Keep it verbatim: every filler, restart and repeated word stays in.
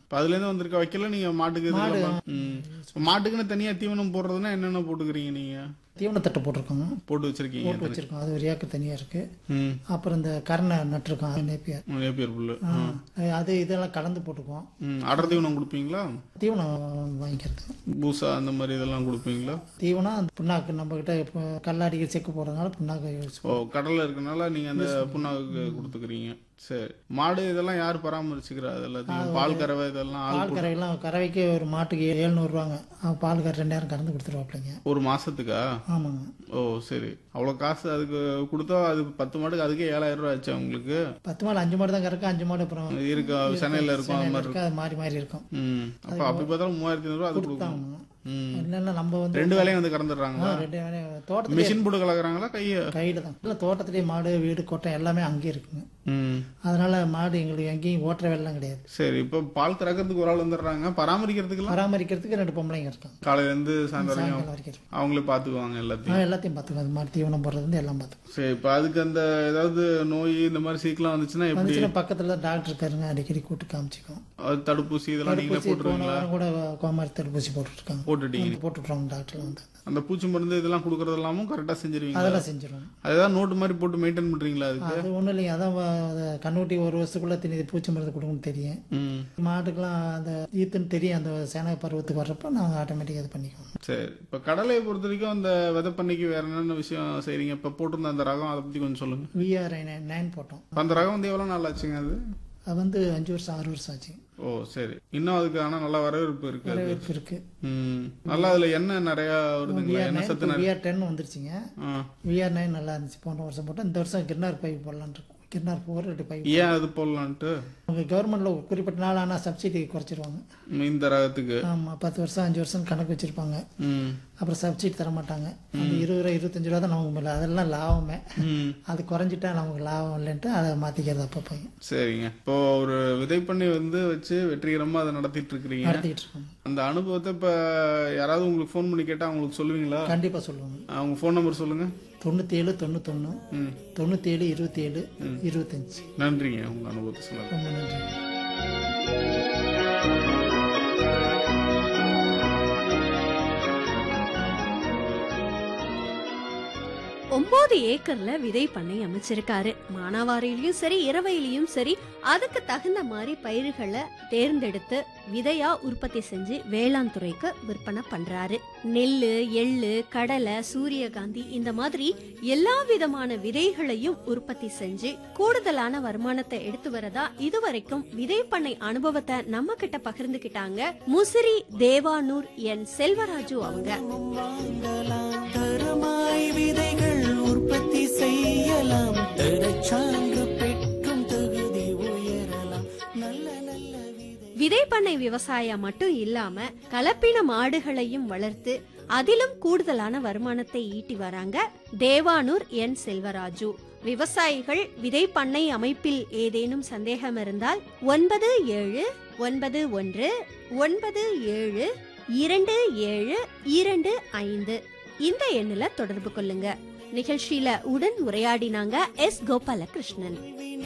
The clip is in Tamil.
அதுல இருந்து வந்திருக்க வைக்கல நீங்க மாட்டுக்கு மாடு இதுக்கெல்லாம் ம். இப்ப மாட்டுக்குன்னு தனியா தீவனம் போடுறதுன்னா என்னென்ன போட்டுக்கிறீங்க நீங்க? தீவனத்தட்டை போட்டிருக்கோங்க, போட்டு வச்சிருக்கீங்க போட்டு வச்சிருக்கோம். அது ஒரு ஏக்கர் தனியா இருக்கு. ம். அப்புறம் இந்த கரணை நட்டுருக்கோம், நேப்பியர், நேப்பியர் புல்லு. அது இதெல்லாம் கலந்து போட்டுக்குவோம். ம். அடர் தீவனம் கொடுப்பீங்களா? தீவனம் வாங்கிக்கிறது, பூசா அந்த மாதிரி இதெல்லாம் கொடுப்பீங்களா? தீவனம் அந்த புண்ணாக்கு நம்ம கிட்ட இப்போ கல்லாடிக்கு செக்கு போடுறதுனால புண்ணாக்கு யூஸ் ஓ, கடல்ல இருக்கனால நீங்க அந்த புண்ணாக்கு கொடுத்துக்கிறீங்க. சரி, மாடு இதெல்லாம் யார் பராமரிச்சுக்கிறா? அதெல்லாம் பால் கறவை இதெல்லாம் ஆள் பால் கறவைலாம் கறவைக்கு ஒரு மாட்டுக்கு எழுநூறு ரூபாங்க. அவன் பால் கற ரெண்டாயிரம் கறந்து கொடுத்துருவாப்பிள்ளைங்க ஒரு மாசத்துக்கா? ஆமாங்க. ஓ சரி, அவ்வளவு காசு அதுக்கு கொடுத்தா அது பத்து மாடுக்கு அதுக்கே ஏழாயிரம் ரூபாய் ஆச்சு உங்களுக்கு? பத்து மாடு அஞ்சு மாடு தான் கறக்க, அஞ்சு மாடு அப்புறம் இருக்கு சென்னையில இருக்கும் அது மாதிரி இருக்கு, அது மாறி மாறி இருக்கும். ம். அப்ப அப்படி பார்த்தாலும் மூவாயிரத்தி ஐநூறு ரூபாய் அது கொடுக்கும். இல்லைன்னா நம்ம வந்து ரெண்டு வேலையும் வந்து கறந்துடுறாங்க. ரெண்டு வேலையும் தோட்டத்துல மிஷின் போட்டு கலக்குறாங்களா கைய? கையில தான். இல்லை, தோட்டத்திலேயே மாடு வீடு கோட்டை எல்லாமே அங்கே இருக்குங்க. ம். அதனால மாடு எங்களுக்கு எங்கேயும் ஓட்டுற வேலைலாம் கிடையாது. சரி, இப்ப பால் கறக்கிறதுக்கு ஒரு ஆள் வந்துடுறாங்க, பராமரிக்கிறதுக்கு பராமரிக்கிறதுக்கு ரெண்டு பொம்பளைங்க இருக்காங்க. காலையில இருந்து சாயந்தரம் சாயங்காலம் வரைக்கும் இருக்கும். அவங்களே பாத்துக்குவாங்க எல்லாத்தையும். நான் எல்லாத்தையும் பார்த்துக்குவோம். அது மாடு தீவனம் போடுறது வந்து எல்லாம் பார்த்துக்குவோம். சரி, இப்ப அதுக்கு அந்த ஏதாவது நோய் இந்த மாதிரி சீக்கிரம் வந்துச்சுன்னா எப்படி? வந்துச்சுன்னா பக்கத்துல தான் டாக்டர் இருக்காருங்க, அடிக்கடி கூட்டு காமிச்சிக்குவோம். அது தடுப்பூசி இதெல்லாம் நீங்களே தடுப்பூசி போன போட்டுருவீங்களா? வாரம் கூட கோமாரி தடுப்பூசி போட்டுருக்காங்க. போட்டுட்டீங்க? போட்டுட்றாங்க டாக்டர் வந்து. அந்த பூச்சி மருந்து இதெல்லாம் கொடுக்கறது எல்லாமும் கரெக்டா செஞ்சிருவீங்க? அதெல்லாம் செஞ்சிருவோம். அதுதான் நோட்டு மாதிரி போட்டு மெயின்டைன் பண்றீங்களா அதுக்கு? அது ஒன்றும் இல்லைங்க. அதான் வ- கண்ணுட்டி ஒரு வருஷத்துக்குள்ள திணி பூச்சி மருந்து கொடுக்கணும்னு தெரியும். ம். மாட்டுக்கெல்லாம் அந்த ஈத்துன்னு தெரியும். அந்த சேனை பருவத்துக்கு வர்றப்ப நாங்கள் ஆட்டோமேட்டிக்காக இது பண்ணிக்குவோம். சரி, இப்ப கடலையை பொறுத்த வரைக்கும் அந்த விதை பண்ணைக்கு வேற என்னென்ன விஷயம் செய்றீங்க? இப்ப போட்டிருந்த அந்த ரகம் அதை பத்தி கொஞ்சம் சொல்லுங்க. விஆர் நைன் போட்டோம். இப்ப அந்த ரகம் வந்து எவ்வளவு நாள் ஆச்சுங்க அது? அது வந்து அஞ்சு வருஷம் ஆறு வருஷம் ஆச்சு. ஓ சரி, இன்னும் அதுக்கு ஆனா நல்ல வரவேற்பு இருக்கு அது. வரவேற்பு இருக்கு. ம். நல்லா அதுல எண்ணெய் நிறைய வருதுங்களா? விஆர் என்ன நைன் சத்து நிறைய? விஆர் டென் வந்துருச்சுங்க. ஆ. விஆர் நைன் நல்லா இருந்துச்சு. போன வருஷம் போட்டோம். இந்த வருஷம் கிர்னார் பைப் போடலான்னு இருக்கோம். கிர்னார் போர் ரெண்டு பைப். ஏன் அது போடலான்ட்டு? அவங்க கவர்மெண்ட்ல ஒரு குறிப்பிட்ட நாள் ஆனால் சப்சிடி குறைச்சிருவாங்க. ம், இந்த ரகத்துக்கு? ஆமாம், பத்து வருஷம் அஞ்சு வருஷம் கணக்கு வச்சிருப்பாங்க. ம். அப்புறம் சப்சிடி தர மாட்டாங்க. அந்த இருபது ரூபா இருபத்தஞ்சு ரூபா தான் நமக்கு மேலே, அதெல்லாம் லாபமே. ம். அது குறைஞ்சிட்டா நமக்கு லாபம் இல்லைன்ட்டு அதை மாற்றிக்கிறது அப்பப்போ சரிங்க. இப்போ ஒரு விதை பண்ணி வந்து வச்சு வெற்றிகரமா அதை நடத்திட்டு இருக்கிறீங்க. நடத்திக்கிட்டு இருக்கோம். அந்த அனுபவத்தை இப்ப யாராவது உங்களுக்கு ஃபோன் பண்ணி கேட்டா அவங்களுக்கு சொல்லுவீங்களா? கண்டிப்பாக சொல்லுவாங்க. அவங்க ஃபோன் நம்பர் சொல்லுங்க. தொண்ணூற்றி ஏழு தொண்ணூத்தொன்று ம். தொண்ணூற்றி ஏழு இருபத்தி ஏழு இருபத்தஞ்சி. நன்றிங்க உங்க அனுபவத்தை சொல்லுங்க. ரொம்ப நன்றி. ஒன்பது ஏக்கர்ல விதை பண்ணை அமைச்சிருக்காரு. மானாவாரியிலயும் சரி இரவையிலயும் சரி அதுக்கு தகுந்த மாதிரி பயிர்களை தேர்ந்தெடுத்து விதையா உற்பத்தி செஞ்சு வேளாண் துறைக்கு விற்பனை பண்றாரு. நெல்லு, எள்ளு, கடலை, சூரியகாந்தி இந்த மாதிரி எல்லா விதமான விதைகளையும் உற்பத்தி செஞ்சு கூடுதலான வருமானத்தை எடுத்து வரதா இதுவரைக்கும் விதை பண்ணை அனுபவத்தை நம்ம கிட்ட பகிர்ந்துகிட்டாங்க முசிறி தேவானூர் என் செல்வராஜு அவங்க. விதைகள் உற்பத்தி செய்யலாம், சான்று பெற்றும் தகுதி உயரலாம். நல்ல நல்ல விதை பண்ணை விவசாயம் மட்டும் இல்லாம கலப்பின மாடுகளையும் வளர்த்து அதிலும் கூடுதலான வருமானத்தை ஈட்டி வராங்க தேவானூர் என் செல்வராஜு. விவசாயிகள் விதை பண்ணை அமைப்பில் ஏதேனும் சந்தேகம் இருந்தால் ஒன்பது ஏழு ஒன்பது ஒன்று ஒன்பது ஏழு இரண்டு ஏழு இரண்டு ஐந்து இந்த எண்ணில தொடர்பு கொள்ளுங்க. நிகழ்ச்சியில உடன் உரையாடினாங்க எஸ் கோபாலகிருஷ்ணன்.